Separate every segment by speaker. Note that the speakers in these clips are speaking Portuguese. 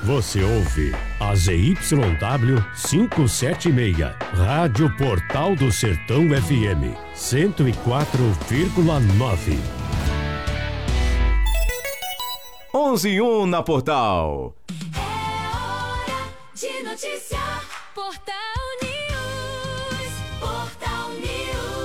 Speaker 1: Você ouve a ZYW 576, Rádio Portal do Sertão FM, 104,9.
Speaker 2: 11:01 na Portal.
Speaker 3: É hora de noticiar. Portal News. Portal News.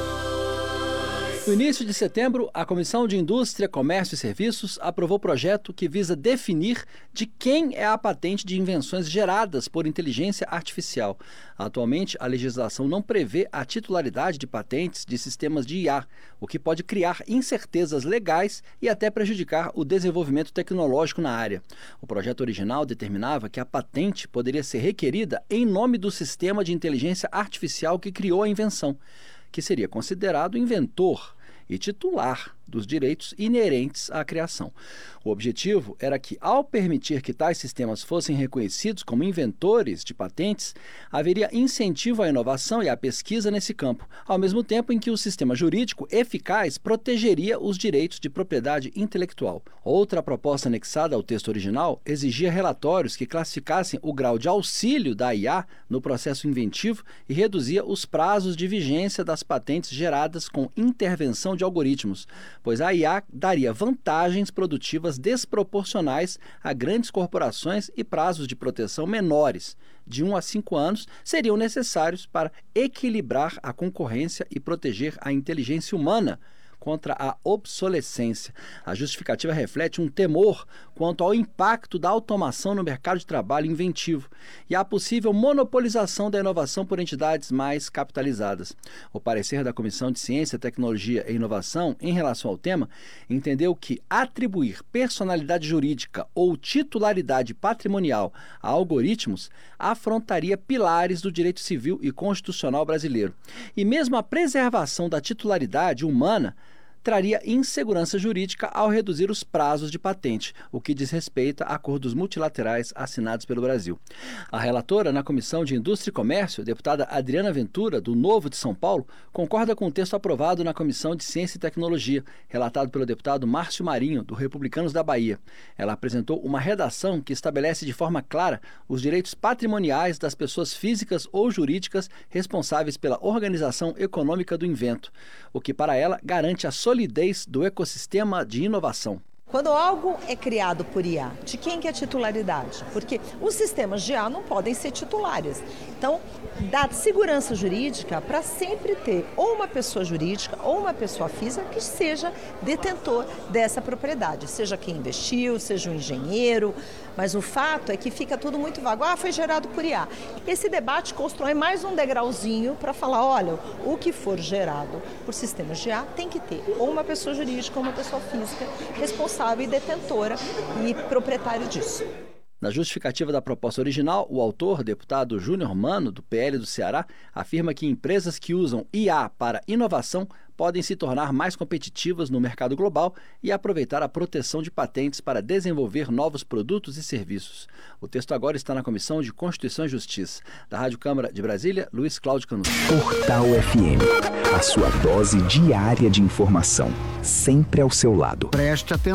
Speaker 4: No início de setembro, a Comissão de Indústria, Comércio e Serviços aprovou projeto que visa definir de quem é a patente de invenções geradas por inteligência artificial. Atualmente, a legislação não prevê a titularidade de patentes de sistemas de IA, o que pode criar incertezas legais e até prejudicar o desenvolvimento tecnológico na área. O projeto original determinava que a patente poderia ser requerida em nome do sistema de inteligência artificial que criou a invenção, que seria considerado inventor e titular dos direitos inerentes à criação. O objetivo era que, ao permitir que tais sistemas fossem reconhecidos como inventores de patentes, haveria incentivo à inovação e à pesquisa nesse campo, ao mesmo tempo em que o sistema jurídico eficaz protegeria os direitos de propriedade intelectual. Outra proposta anexada ao texto original exigia relatórios que classificassem o grau de auxílio da IA no processo inventivo e reduzia os prazos de vigência das patentes geradas com intervenção de algoritmos, pois a IA daria vantagens produtivas desproporcionais a grandes corporações e prazos de proteção menores, de 1 a 5 anos, seriam necessários para equilibrar a concorrência e proteger a inteligência humana contra a obsolescência. A justificativa reflete um temor quanto ao impacto da automação no mercado de trabalho inventivo e à possível monopolização da inovação por entidades mais capitalizadas. O parecer da Comissão de Ciência, Tecnologia e Inovação em relação ao tema entendeu que atribuir personalidade jurídica ou titularidade patrimonial a algoritmos afrontaria pilares do direito civil e constitucional brasileiro. E mesmo a preservação da titularidade humana traria insegurança jurídica ao reduzir os prazos de patente, o que diz respeito a acordos multilaterais assinados pelo Brasil. A relatora na Comissão de Indústria e Comércio, deputada Adriana Ventura, do Novo de São Paulo, concorda com o texto aprovado na Comissão de Ciência e Tecnologia, relatado pelo deputado Márcio Marinho, do Republicanos da Bahia. Ela apresentou uma redação que estabelece de forma clara os direitos patrimoniais das pessoas físicas ou jurídicas responsáveis pela organização econômica do invento, o que para ela garante a solidez do ecossistema de inovação.
Speaker 5: Quando algo é criado por IA, de quem que é a titularidade? Porque os sistemas de IA não podem ser titulares. Então, dá segurança jurídica para sempre ter ou uma pessoa jurídica ou uma pessoa física que seja detentor dessa propriedade, seja quem investiu, seja um engenheiro, mas o fato é que fica tudo muito vago. Foi gerado por IA. Esse debate constrói mais um degrauzinho para falar, olha, o que for gerado por sistemas de IA tem que ter ou uma pessoa jurídica ou uma pessoa física responsável e detentora e proprietário disso.
Speaker 4: Na justificativa da proposta original, o autor, deputado Júnior Mano, do PL do Ceará, afirma que empresas que usam IA para inovação podem se tornar mais competitivas no mercado global e aproveitar a proteção de patentes para desenvolver novos produtos e serviços. O texto agora está na Comissão de Constituição e Justiça. Da Rádio Câmara de Brasília, Luiz Cláudio Canuto.
Speaker 6: Portal FM, a sua dose diária de informação, sempre ao seu lado.
Speaker 7: Preste atenção.